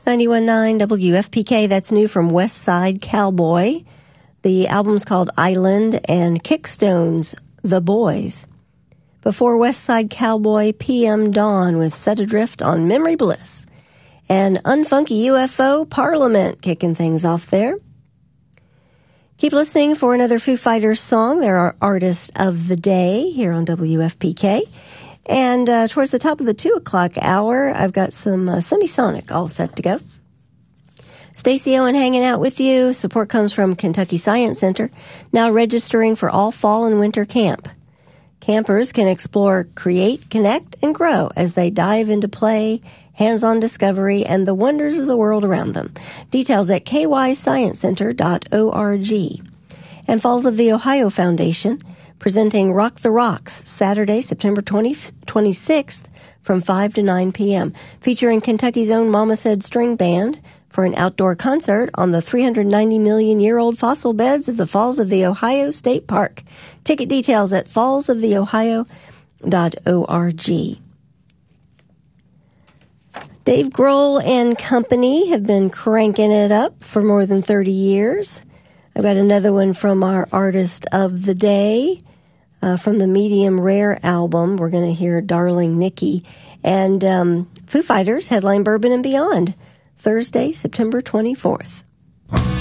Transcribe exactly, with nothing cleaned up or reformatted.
ninety-one point nine W F P K, that's new from West Side Cowboy. The album's called Island, and Kickstones, The Boys. Before West Side Cowboy, P M Dawn with Set Adrift on Memory Bliss. And Unfunky U F O, Parliament, kicking things off there. Keep listening for another Foo Fighters song. They're our artist of the day here on W F P K. And uh, towards the top of the two o'clock hour, I've got some uh, Semisonic all set to go. Stacey Owen hanging out with you. Support comes from Kentucky Science Center, now registering for all fall and winter camp. Campers can explore, create, connect, and grow as they dive into play, hands-on discovery, and the wonders of the world around them. Details at k y science center dot org. And Falls of the Ohio Foundation, presenting Rock the Rocks, Saturday, September twentieth, twenty-sixth, from five to nine p.m., featuring Kentucky's own Mama Said String Band for an outdoor concert on the three hundred ninety million year old fossil beds of the Falls of the Ohio State Park. Ticket details at falls of the ohio dot org. Dave Grohl and company have been cranking it up for more than thirty years. I've got another one from our artist of the day, uh, from the Medium Rare album. We're going to hear Darling Nikki. And um, Foo Fighters headline Bourbon and Beyond, Thursday, September twenty-fourth.